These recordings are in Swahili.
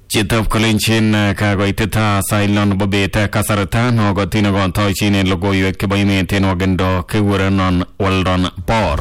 Chitap Kolenchin Kagoitita Sailon Bobeta Kasarata Nogotina Gontochin in Logoyo Kibaymetin Wagendo Kiwuranon Waldon Bor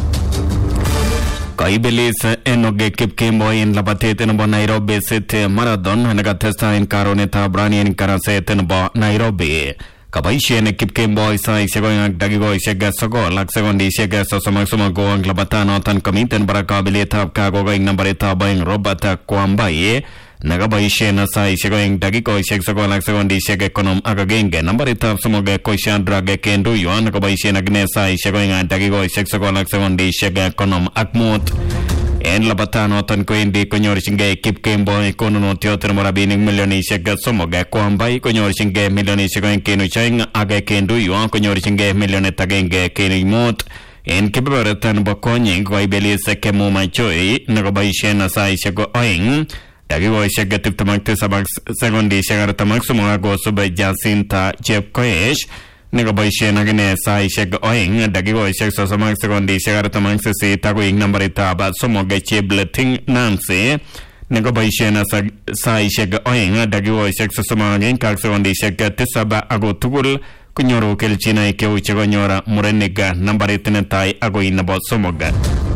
Kaibelis Enoge Kipkimbo in Labatet in Nairobi City Marathon and Gatesta in Caroneta Brani in Karaset in Nairobi Kabaishin Kipkimbo Sai Segoy Dagigo Shega Sogo Lak Segondi Shega Sosamasuma Go and Labatano Tan Committee and Baracabilita Kago going Nambarita buying Robata Kwambaye Nagabaishe na sai shegoing dagiko sheksogo lak segondi shek ekonom agagenge number itap sumoge koishan drage kendu yuan nagabaishe nagne sai shegoing dagiko sheksogo lak segondi shek ekonom akmut en labatano tan koindi konyor shinge Kipkimbo ikono tioter morabini milioni shek sumoge kwambai konyor shinge milioni shegoing kenu chaing aga kendu yuan konyor shinge milioni tagenge kenu mut en kebeberatan bokonyi koibelis kemu machoi nagabaishe na sai shego oing Dagigo Shega Tiptamak Sabak Segondi Shagaratamak Sumago Sube Jacinta Jeff Koesh Negabaishe Nagane Sai Sheg Oing Dagigo Shek Sosamak Segondi Shagaratamak Sisi Taguing Nambarita But Sumoge Chibleting Nancy Negabaishe Sai Sheg Oing Dagigo Shek Sosamagin Kak Segondi Shek Tisaba Ago Tugul Kunyoro Kelchina Ikeu Chegonyora Mureniga Nambaritinentai Ago Inabo Sumoga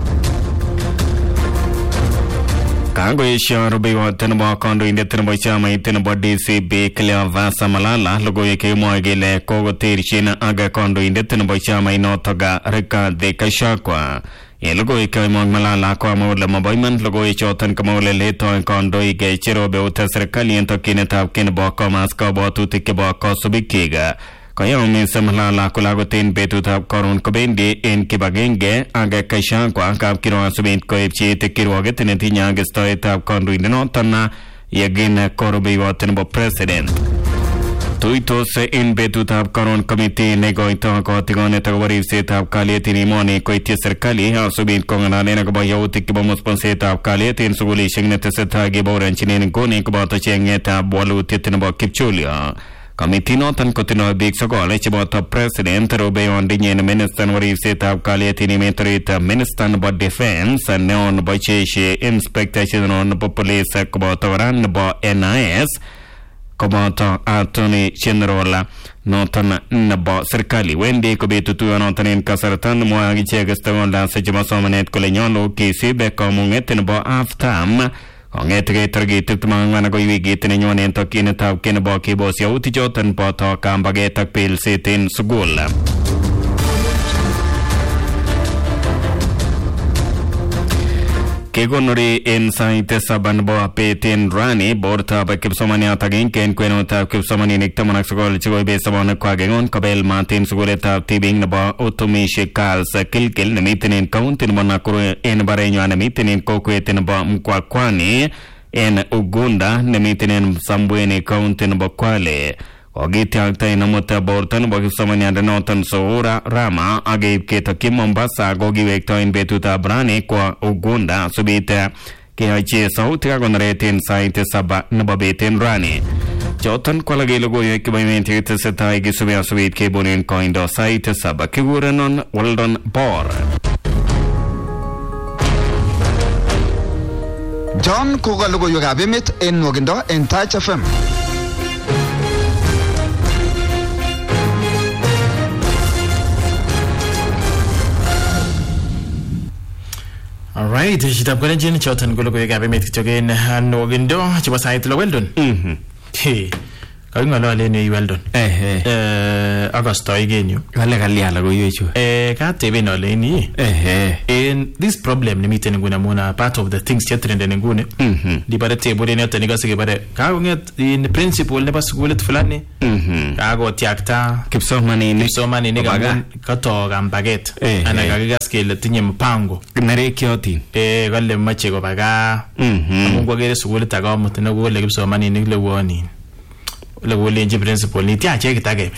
Kago Isha Rubiwa Tenabo Kondo in the Tenabo Chama Tenabo DCB Clear Vasa Malala Logo Yake Moagile Kogo Tirchina Aga Kondo in the Tenabo Chama Inotoga Rika de Kashakwa Logo Yake Malala Kwamula Moboyman Logo Ichotan Kamole Leto and Kondo Ike Chirobe Utasrakali and Tokineta Kinabo Komas Kobo to Tikabo Kosubikiga Kayomi Samala Kulagotin Betuta Koron Kobendi in Kibagenge Aga Kashakwa Kapkiro Subit Koichi Tekiroget and Tinya Gestoita Kondo in the Notana Yagin Korobi Watenbo President Tuitos in Betuta Koron Committee Negoito Kotigone Tawari Seta Kalietini Moni Koiti Serkali Subit Kongana Negobayo Tikibomos Ponseta Kalietin Suguli Shineteseta Gibor and Chinin Goni Kubata Chengeta Bolu Titinabo Kipchulia Committee notan kotino big sogole chibota President Robe on Dinyan Minister Wari Seta Kalietini Metrita Minister about Defense and Neon Bocheshi Inspector General Police Kobotoran Bo NIS Koboto Attorney General Notan Nabo Serkali Wendy Kobitu to Notan in Kasaratan Moagi Chegastagonda Sejimasomanet Colegnolo Kisibe Comungetin Bo Aftam Ongetge targeted Manganago Git in Union and Tokineta Kinabo Bos Yautijotan Poto Kambageta Pil Sit in Sugula. Kegonori inside Sabanbo Petin Rani, Borta by Kipsomania Tagin, Ken Quenota Kipsomani Nictamonaxogol Chigo based on Quagon, Cabel Martin Suguleta, Tibing Naba, Otomishi Kals, Kilkil, the meeting in Count in Monaco, in Bareno, and a meeting in Coquet in Mquaquani, in Ugunda, the meeting in Sambueni Count in Boquale. Ogitiakta in Amuta Borton, Bokisomani and the Norton Soura Rama, Agate Ketaki Mombasa, Gogi Vector in Betuta Brani, Qua Ugunda, Subita, Kihachi Sautia Rate inside Saba Nababetin Rani. Jotan Qualagilogo Yakibamente Setai Gisubia Sweet Cable in Coindo Site Saba Kiwuranon, Waldon Bor. John Kogalogo Yogabimit in Nogindo in Touch FM. Alright, Shitap Kolenjin, Chotan Gologo Gabimet again, and Nogindo, Chibasite Weldon. Hey, going along in Weldon. Augusto again, you. Galagalia, you. Can't even know Lenny. And this problem, limiting Gunamuna, part of the things Chetrin and Gune. The Barate Bodinot and Negasi, Kagonet in principle never school at Fulani. Kago Tiakta, keep some money, Nigga, Kato, and Baguette, and I got scale Tinium Pango. Narekioti, Galle Machigo Baga, Mungo will Tagam, and no will give some money in the warning. The William principle, Nitia, check it again.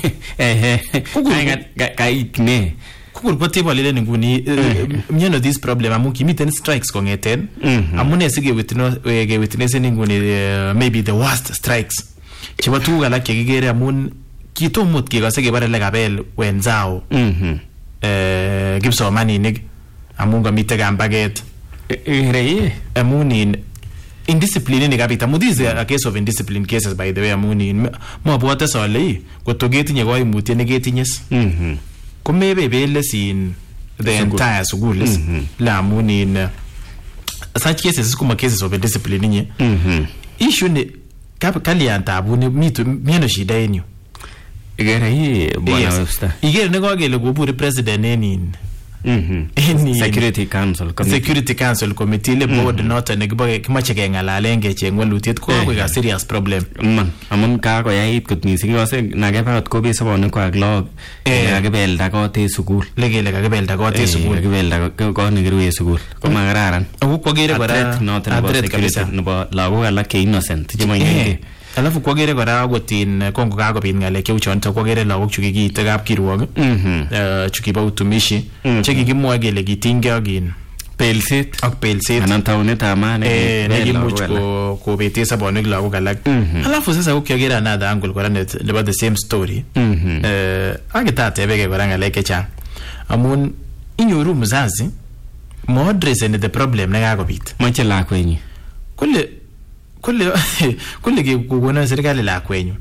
I got me. What table in Guni, you know, this problem, Amuki meet and strikes going at 10. Amunesigi with no way with listening when maybe the worst strikes. Chibatu like a moon, Kito Mutki, or say, like a bell when Zao gives some money, Nig, Amunga Mitagan Baguette, a moon in indiscipline ni kabita. This is a case of indiscipline cases, by the way. Amun mabwate sole koto getinye koimutiet ne getinyes komebebele sin the entire school la amun in such cases kuma cases of indiscipline nye issue ni kalian tabu ni miano shida yenyu igere hii bwana Webster igere ne kogele kobure president enin Security Council Committee le board noto ne kimache kengalalen kecheng walutiet ko ka serious problem amun ka ko yait kot mising yose nakebat ko be sabon ko aglog kakibelda kote sukul legele kakibelda kote sukul kakibelda ko ne kirue sukul ko makararan ako kwagere kora adret kabisa nebo lagok alak ke innocent chemoyenge alafu kwagere kora gotin kongo kakobit ngale keuchonto kwagere lagok chu kikiite kapkirwok chu kiba utumishi che kikimwa kele kitinge agin pelset anan taunet amane nekimuch kobete sabonik lagok alak alafu sasa ukiagera another angle kora about the same story agitatebeke kora ngale kechang amun inyoru mzazi mo address the problem nekakobit mache lakwenyi kule kukuna serikali lakwenyu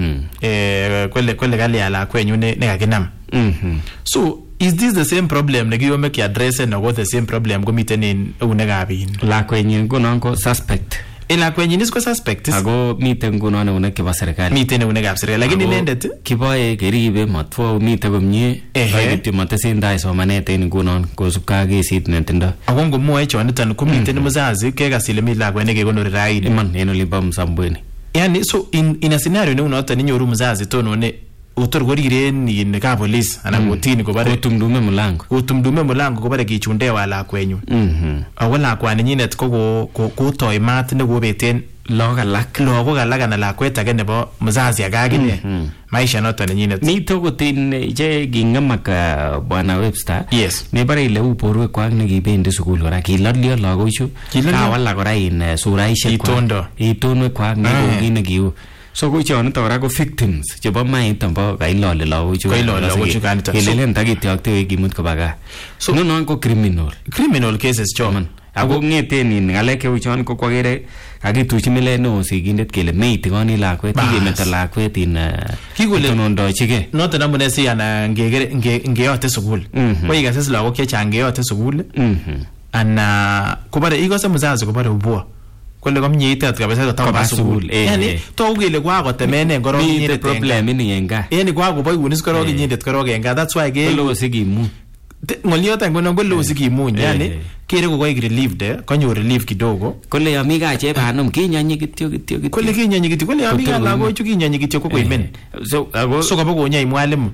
kule kali ya lakwenyu nekakinam so is this the same problem nekiyome ki address na go the same problem komiten en unekabin lakwenyi ngunon ko suspect lakwenyi nis ko suspect ako miten ngunon unek kiba serikali miten unekab serikali lakini inendet kiboe keribe matwo miten komie kityo matesendai somanet en ngunon kosubka kesit netindo ako ngomwoe choniton komiten mzazi kekas ile mi lakwet nekekonori raini iman en olimbo Msambweni yani so in a scenario ne unoton inyoru mzazi tonone utor koriren in ka police anan kotini kobare kutumdume mulango kobare kichunde wala kwenyu awala kwani nyinet ko toy mat ne kobeten logok alak anan lakwet age nebo mzazi agagine maisha noton nyinet nito kotin je gingamak bwana Webster yes me bare ile uporwe kwak ne kibendi sukul kora kilolio lagochu kawala kora in suraishek itonwe kwak ne kogine kiu so ko chonito kora ko victims chebo maito bo kailole lagochu kanito kelelen takityakte kimut kobaga so nonon ko criminal cases choman ako ngeten in ngalek cheu chon ko kwagere kakituchi milet neo sigindet kele meitikoni lakwet kimeto lakwet in kitonondochige noton amune si ana ngeyote sukul ko ikases lagok chechang ngeyote sukul ana kobare ikose mzazi kobare ubwa kole komnyeitet kabisa toba sukul yani togu kele kwakotemene korok nyindet problem ni yenga yani kwakoboiunis korok nyindet korok yenga that's why ke lo sigimu ngoliota ngono ngolo sigimuny yani kere ko koik relieved konyor relief kidogo kole yami ka chebanum kinyonyi kityo kole kinyonyi kityo kole yami ka lagochu kinyonyi kityo ko koimen so kabo konyai mwalimu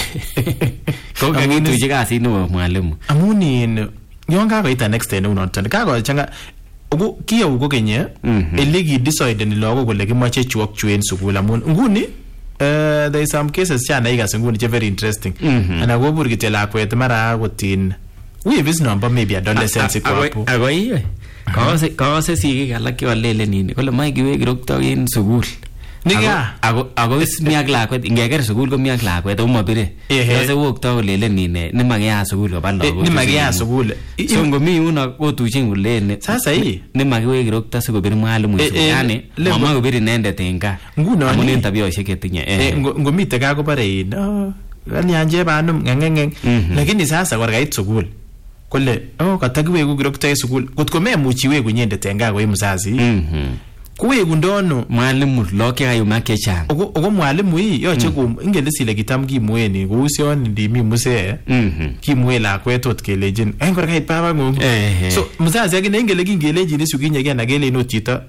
ko kakituchi kasit nebo mwalimu amun in yon kakoita next day unoton kakochanga ugo kiyau ko kenye ele ki decide ni lagok kole kimache chuok chuen sukul amun nguni there is some cases chana igas nguni che very interesting ana go burgi te lakwet mara gotin we bis number maybe adolescence ko hapo agoiye kawase sigik alak kiwalele nini kole mai kiwe kirokto in sukul niga ago miak lakwet ingeker sukul ko miak lakwet umabire yose wokto kolele nini nimakiya sukul ko balagok nimakiya sukul so ngomi uno kotuchin kulene sasa hii nimakiwe kirokto sikobir mwalimu yani mama kobir inendet enga nguno amun en tabioshek chetinye ngomite ka kobare no alianje banum ngengeng lakini sasa korkait sukul kole katakiweku kirokto sukul kotko memuchi weku nyendet enga ko mzazi kuweku ndono mwalimu loke ayuma kechang ogo mwalimu hii yoche ingele sile kitam kimweni kuusion ndimi muse kimwe lakwet tot kelejin korkait baba ngong so mzazi akine ingele kingelejin isukinye kena kele inotito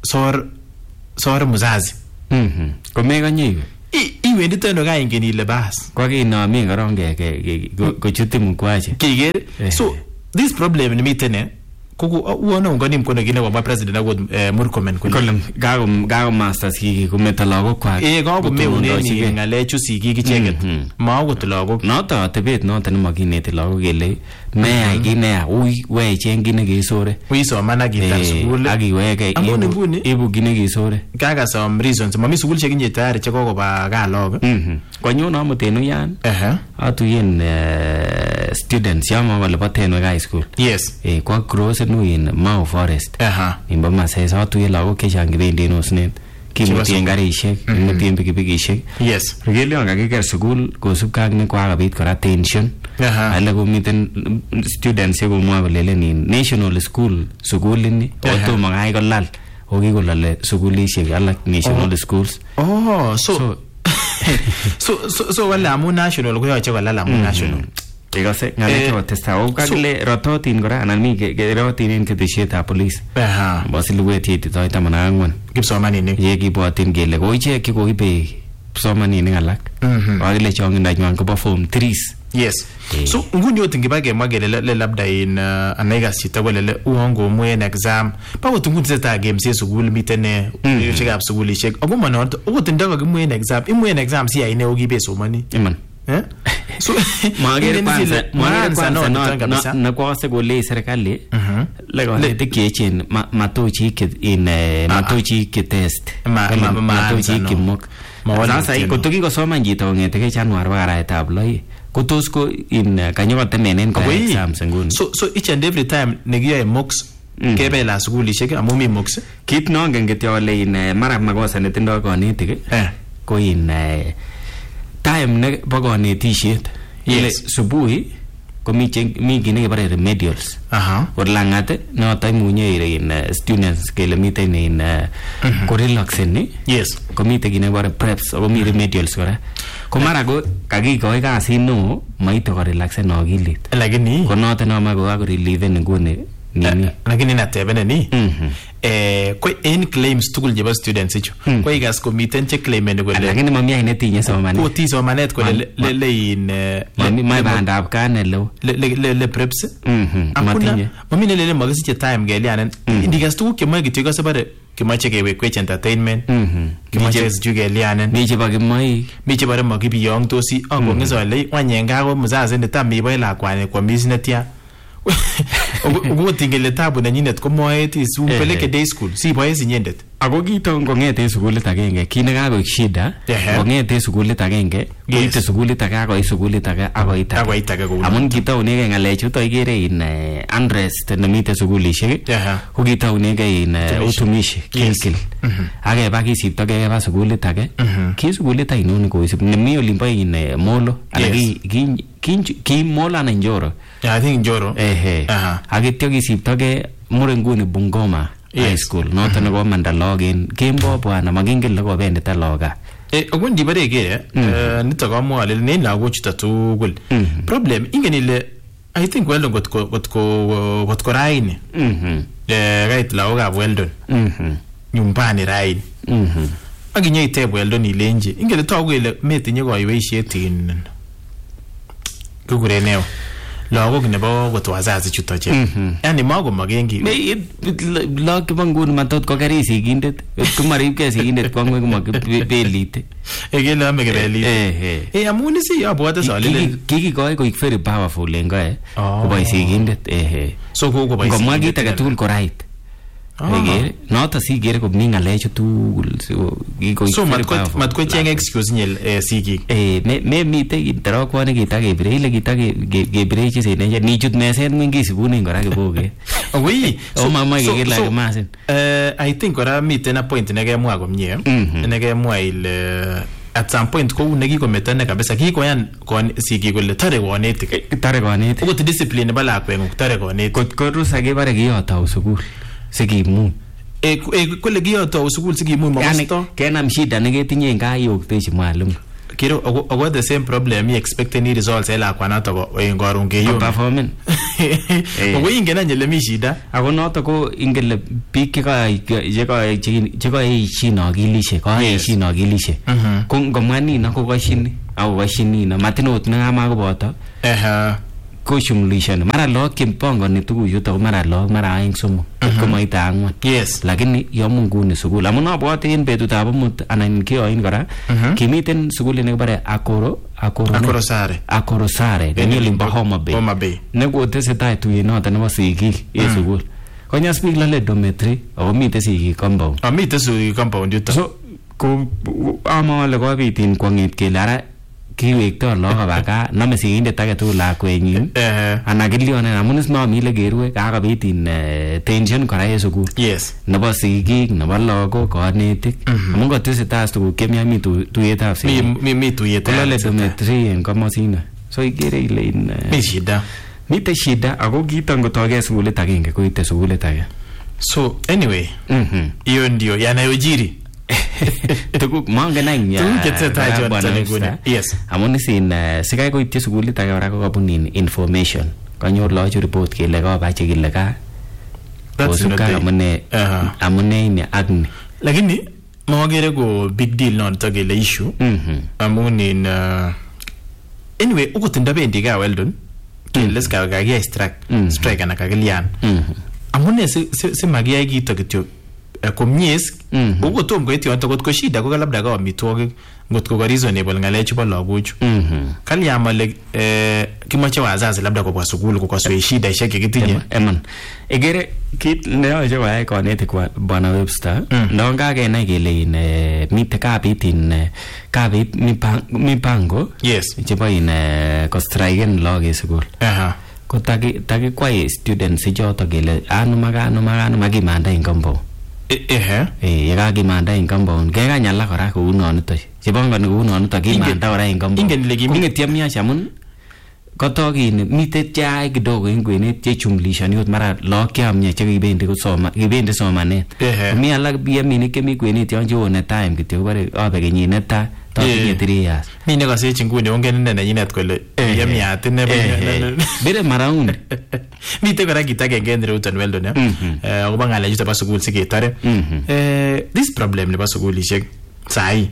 sor mzazi komekonye iwendi teno ka ingen ile bas kwakinami korong kochuti mkwache kigere so this problem ni mitene kuku uone ngoni mkono kine kwa president ako Murkomen kule gago masters kiki kumeta lagok kwa gago meuneni ngalechu sigiki cheket mago to lagok noto tebet noto nemakinete lagok kele meyai kit neya ui we icheng kit nekesore ui soman ak itar sukul ak iweke amun nguni ibu kit nekesore kakasom reasons mami sukulishek inye tayari chekokoba kaa lagok konyon amuten uyan atuyen students yama kole bo Tenwek High School yes kwa crossen in Mau Forest imbo Masesa atuye lagok chechang kibendi en osnet kimutien karishek kimutien pikipikishek yes regelion kakiker sukul kosubkei ak ne kwakabit kora tension ala komiten students chekomwa kolelen national school sukulini otomo kai kolal okikolale sukulishek alak national schools so wale amun national koyoche kolal amun national ikose ng'alek chebo testa o kakile rototin kora anan mi kerotin en ketesietab police bo siluet yeititoi 14 kipsomaninik ye kibwotin kele ko ichek chikoibe kipsomaninik alak kakile chongindanywan kobo form 3s yes so nguni ot ngiba kemwa kele le labda in anaikas chito kole uongo mwe en exam pakot nguni seta games ye sukul miten yoshekab sukulishek ako manot okot ndako kimwe en exam imwe en exam si aine okibe somani iman so magere kwanza na kwa kole serikali le tikiechen matochi in matochi test matochi kimok sasa iko tukikosoman chito kong'eteke January bakara arawetab lo kotos ko in kanyokotemenen kora exams nguni so each and every time nekiyoe mocks kebe la sukulishek amu mi mocks kit nongen kityo ole in mara makosa netindoi konetik ko in time ne bo konetisiet ile subuhi komi kit nekebare remedials or langat noto imunye in students kele miten in korelaxeni yes komite kit nekebare preps ako mi remedials kora ko mara ko kakikoi kasit neo maite korelaxen akilit lakini ko noto noma ko relieve nguni nini lakini natebeni ko en claims tugul chebo students ichu ko igas komiten che claimeni kole lakini mami ai netinye somanet ko ti somanet kole le in mai bandab kanelo le preps matinye mami le makisiche time gelianen indigas tuguk kemoe kityo kase bare kimoche kewekwech entertainment kimoche sijugelianen mi chebo kimoe mi chebo makibiyongtosi akong'es ale wanyenga ko mzazi netam iboe lakwani kwamis netya ugotingele tabu nenyinet komoet isumpeleke day school siboe sinyendet ako kito ngong'ete sukulit agenge kit nekakoik shida ngong'ete sukulit agenge koite sukulit age akoi sukulit age akoit age amun kitaunege ng'alechuto ikere in unrest nemite sukulishek ko kitaunege in utumishi kilkil akeba kisiptoge keba sukulit age ki sukulit ainon koisip nemi olimbo in Molo ala ki Molo anan Njoro I think Njoro akityo kisiptoge murenguni Bungoma High School noto nebo mandalogen kembo bwana makingen leko bendita loga akon ndibare kere nito kamwa ale ne lagochuto tugul problem ingen ile I think Weldon got ko raini right lagokab Weldon nyumbani raini akinye iteb Weldon ilenje ingele togu ile metinye koiweishet in kukureneo lagok nebo kot wazazi chuto che yani mago magengi lagok kibo nguni matot ko kari sigindet kumaribke sigindet kwangwe kumabelite egele ame gebelite amun si abwate salile kikikoi koik very powerful engae kobai sigindet so ko bai ngomwa kit age tugul ko right egere noto sigere ko mi ngalechu tugul so matko cheng excuse nyel sigik me mite intero kwani kitakebire ile kitakebire chisene ni chut meset mwingi sibunin kora kiboge oui so mama kekela kemasin I think kora miten a point nekemwa komie nekemwa ile at some point ko nekikometane kabisa kikoyan sigik kole tare konetik okot discipline nebo lakwengu tare konetik ko rusa kebare kiyotou sukul sikimu kole kiyotou sukul sikimu makosto kenam shida neketinye en gaa iyoktechi mwalimu kiro ako the same problem you expect any results lakwanato en korun keyo performance ako ingen anyele mi shida ako noto ko ingele biik chekaishin akilishe ko ngomwa nino ko kashini ako kashinino matinot nekama koboto koshumulishani mara log kimpongoni tukuchuto mara log mara aeng somok komoite angwan. Yes. Lakini yomu nguni sukul amun abwati en betutab amut anan kioin kora kimiten sukulit nekibare Akorosare kwenye limba Homa Bay nekotesetai tuyet noto nebo sigik en sukul konyas biik lale dormitory ako mite sigik compound yuto. So ko amole kobitin kwangit kele ara kiwekto lagok baka name sigindet age tugul lakwenyin ana kilionen amun ismamile kerue kakobitin tension kora en sukul. Yes. Nebo sigik nebo lagok kanetik amun kotesetai tuguk kemiami tuyetab sigik mi tuyet lale dormitory en komosino so igere ile mite shida ako kiito ngotoke sukulit agenge koite sukulit age. So anyway hiyo ndio yanayojiri tuguk mangen any yes amun isin sikai koityi sukulit age kora kokabun information kanyor laachu report kele kobache kile ka kosubkei amune ini agni lakini magere ko big deal noto kele issue amun in anyway ukotindo bendi ka Weldon kele ska kagia strike ana kakilian amune si magiyai kito kityo komnyes ukotom koiti onto kot ko shida ko labda ka amitwogik ngot ko reasonable ngalechu bo lagochu kalyam ale kimoche wazazi labda kobwa sukul ko kaswe shida isheke kitinye eman egere kit ne yoche koyai konetik bwana Webster ndon kakenai kele in mite kabit mipango yes chebo in ko striken lagok en sukul ko takikwai students ichoto kele anuma kimanda en compound yekakimanda en compound kekanyala kora kou nonito chebongoni kou nonito kimanda kora en compound kongetiamiash amun kotok in mite chai kidogo en kwenet chechumlishani ot mara lagok cheamnya chekibendi somanet mi alak biaminik chemi kwenet yon cheone time kityo kobore abe kenyit netai tatinye 3 years mi nekasech nguni ongen ine nenyinet kole yamiat ine bire maraundi mite kora kit agenge en Reuton Weldon akobo ngalechuto bo sukul siketore this problem nebo sukulishek sai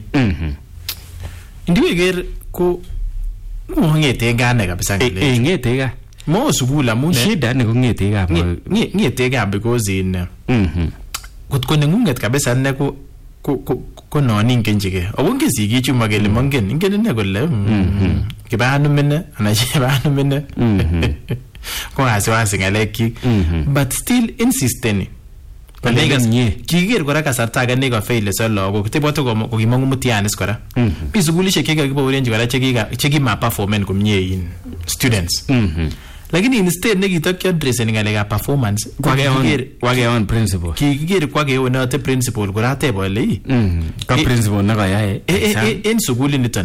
ndiweker ko ngete gane kabisa ngile ngete ga mo sukul amun shida ni ko ngete ga ngete ga because in kot ko nengunget kabisa ne ko noni ngenjige obunge sigichu magele mongen ingen ne kole kibanu mene ana chebanu mene ko aswasi ngaleki but still insistent kiger kora kasarta age ne ka fail so logo kitiboto ko kimangu mutianis kora bi sukulishek kega kiborenji kora chekima performance komie in students lakini instead nekitokyo dressing ngaleka performance kwage on principle kiger kwage onote principle kora tebole ka principle na kayae en sukuliniton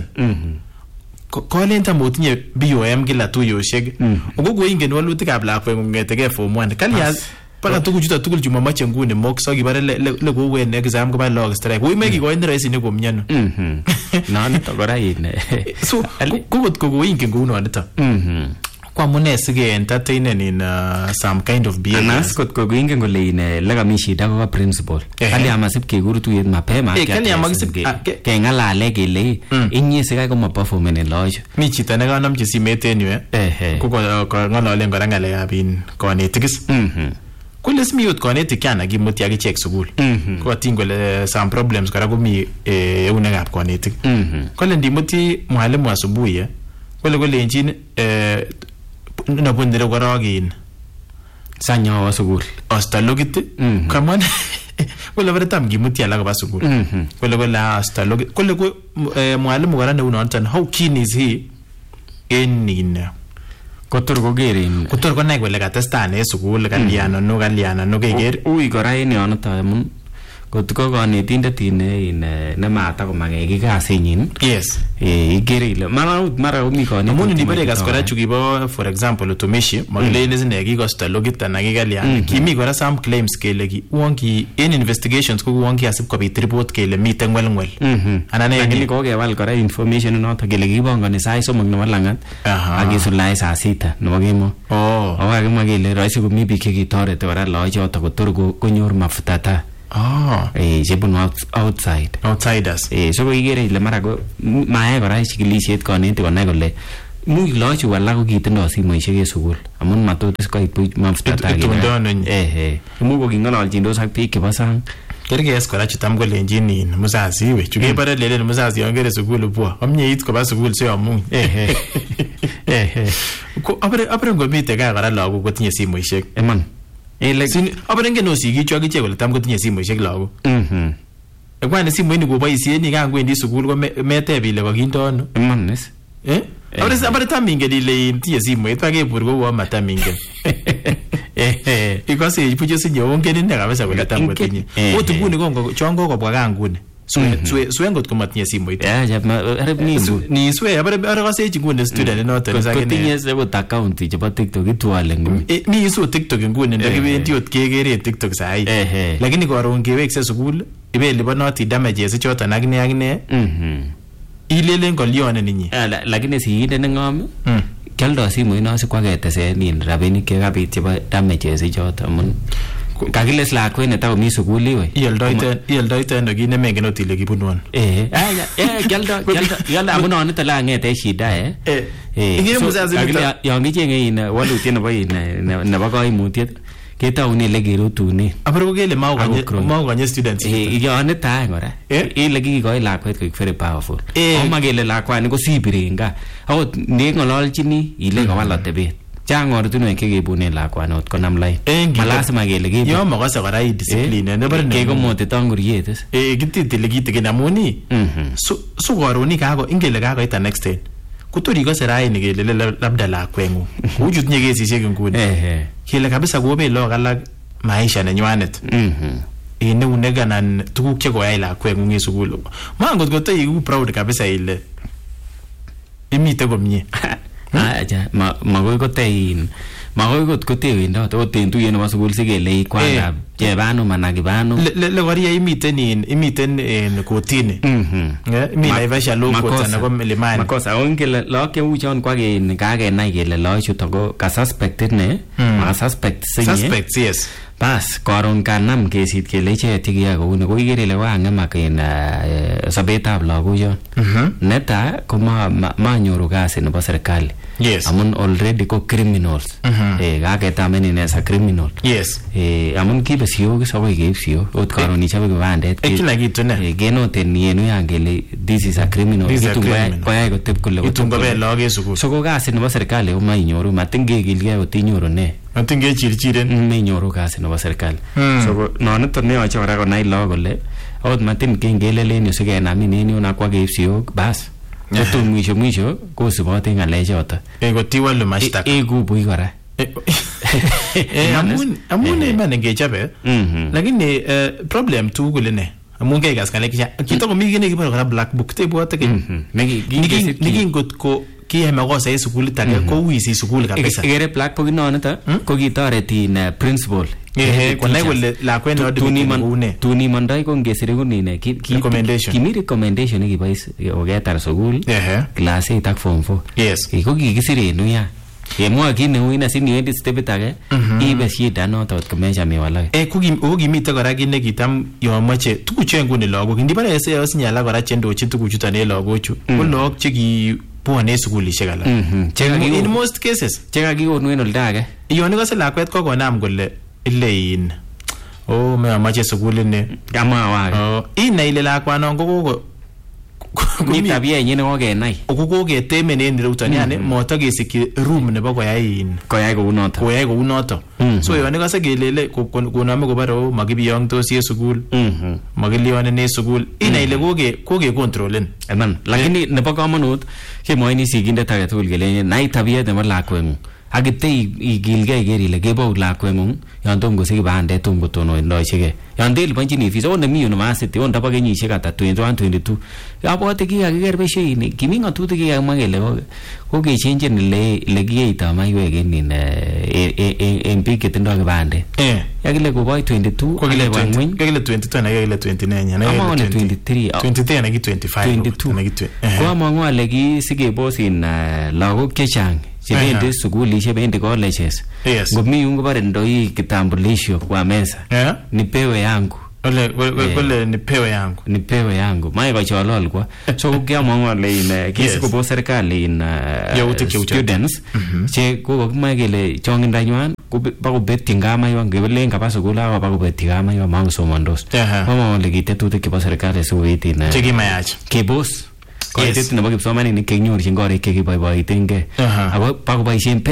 kolenta motinye BOM kila tuyoshek ugo ingen walutikab lakwet ngetege form 1 kalias pala tukuchuto tugul chumamache nguni mock so kibare le kowen exam ko ba log strike we make ko indra isini ko mnyano nani to kora ine so kugot ko ingen ko uno nito kwa mune sige entertain in some kind of behavior anas kot ko ingen kole ine lega mi shida ko principal kali amasip ke guru tuyet mapema kali amasip ke ngalale kele inyi sikai ko ma performance lodge mi chito ne kanamchi simet en yu ko ngalalen kora ngalekab in konetikis kule smiut konetik kana kimuti akichek sukul ko atingole some problems kora komi eunekab konetik kole ndimuti mwalimu asubuhi kole enjin nabundire korogin sanyo sukul ostalogit kamon kole veretam kimuti alaka ba sukul kole ostalogit kole ko mwalimu kora neunonton how keen is he in kotor ko nai kole katestan en sukul kaliano no keger ui kora en yonoto amun kotko kanetindet ne mata komake kikasinyin yes igere ile mara umi kanetindet amun ndibere gas kora chukibo for example utumishi magilene zine kikosta logita na kikalian kimi kora some claims kele ki wonki in investigations ko wonki asip kopit report kele miten ngwelngwel anane lakini ko kewal kora information noto kele kibongoni sai somok nebo langat akisulai saa 6 nebo kemo awakimwa kele rahisi komi biik chekitoreti kora laachoto kotor konyor mafutata chebunu outsiders so ko igere ile mara ko mayae kora chikilishet konetik konai kole muy laachu wala ko kitindoi simoishek en sukul amun matotis koit buch maftatake imuch ko king'ololchindos ak biik chebo sang kerkes kora chutam kolenjin in musasi we chukebare lelen musasi yon kere sukul bwa amyeit koba sukul siamuny ko apre ngomite gaa kora lagok kotinye simoishek iman apre ngen osikichu akichek kole tam kotinye simoishek lagok kwani simoini koboisien ikangwendi sukul ko meteb ile kokindo ano iman is apre tam ingen ile tinye simoit akebur kou matam ingen ikose buche sinye ongen ine kabisa kole tam kotinye ot nguni chon kokobwa gaa nguni swe ngot komatinye simoit ni swe apre kasech nguni student noton kotinye sebut account chebo TikTok itwale nguni mi isu TikTok nguni ndakibendi ot kekere TikTok sahi lakini koron kewekse sukul ibeliponoti damages choton ak ne ilelen kolyon ninyi lakini sikindet neng'om kialdo simoit no sikwaketesen rabinik chekabit chebo damages choton amun kakiles lakwet netakomi sukul iwe ioldoite ano kit nemengen ot ile kibunu ano kialdo amun nonito la ng'ete shida yon kicheng'e walutiet nebo koimutiet ketaune ile kerutune apre kokele maukonye students yon itae kora ile kikikoi lakwet koik very powerful oma kele lakwani kosibirenga akot neng'ololchini ile kowal atebet chang ortinwek chekebune lakwani ot konam lain malasima kele kebun yo makase kora discipline kekomotito nguriet kititili kitikin amuni so koron ingele kakoit an extent kotor ikose raini kele labda lakweng'ung kou chu tinye kesishek nguni kele kabisa kobet lagok alak maisha nenywanet neunek anan tuguk chekoyai lakweng'ung en sukul mangot kotoiku proud kabisa ile imite komie makoi kot kotewendot ot en tuyet nebo sukul sikele ikwandab chebano manakibano lekoria imiten en kotini mi Naivasha low court anan ko Milimani makosa ongele lagok cheu chon kakenai kele lagochuto ko kasuspected ne suspect yes bas koron kanam kesit kele icheket chekiyai kouni ko ikere ile kokang'emak en sobetab lagochon neta ko manyoru kasi nebo serikali amun already ko criminals kaketamen ine as a criminal amun kibe siyok akoi keib siyok ot koron ichobe kibandet kila kitu ne kenoten yenuyan kele this is a criminal koyai koteb kole itun kobel lagok en sukul so ko kasi nebo serikali ko mainyoru matin kekilgei kot inyoru ne matin kechirchiren menyoru kasi nebo serikali so noniton neyoche kora konai lagok kole akot matin kengelelen yu sikenamin en yun akwa keib siyok bas kotun mwisho kosibote ng'alechoto kotiwalu mashtaka ekubui kora amun iman ngechobe lakini problem tugul ine amun kekas ng'alek kitokomi kit nekibore kora black book tebwote nikingot ko kiyai makosa en sukulit age ko wisi sukul kabisa ikere black book inonito ko kitoreti principal konai kole lakwet tun imondoi ko ngesirekun kimi recommendation nekibois koketar sukul class 8 ak form 4 ko kikisiren uya kemwa kit neu ine siniwendi stepit age ibe shida noto komecham iwalake ko kimite kora kit nekitam yon moche tuguchu nguni lagok ndibare osinye alak kora chendochin tuguchuton en lagochu ko lagok chekibwone en sukulishek alak in most cases chekakikonu en olda age yon ikose lakwet kokonam kole ile meamache sukulini kamawake inai ile lakwanon ko mi tabienyin nekokenai koketemen en ireuton yani motokesikyi room nebo koyai kounoto so yon ikose kelele konome kobore makibiyongtos en sukul makilionen en sukul inai ile kokekontrolen lakini nebo komonut kemwoini sikindet age tugul kele nai tabiet nebo lakweng'ung akite ikilgei iker ile kebou lakweng'ung yon tom kosich kibandet tom kotonondochigei yon teliponchini fees ot nemi university ot ndabo kenyisiek ata 21-22 abwote kikakiker beshoini kimi ng'atutik kikakimwa kele kokechenjen ile kiyeito maiwek en biik chetindoi kibandet yakile koboi 22 kakile 22 na kakile 29 amang'u 23 na 25 ko amang'u ale kisikebosin lagok chechang chebendi sukulishek bendi colleges ngomi yun kobore ndoi kitambulisho kwa meza nipewe yangu Kole ni pewe yangu. Mae kwa cholol kwa. So kiamwa le kesi ko serikali in students che ko mae kele chonginda nywan ko ba ko beti ngama yo ngebelen ka pasukula ba ko beti ngama yo mang somondos. Mama le kitetutik chebo serikali suwiti na che kimayach kebos. Ko yetet nebo kipsomaninik kenyorchin korik chekiboiboitenge. Ako ba ko boisien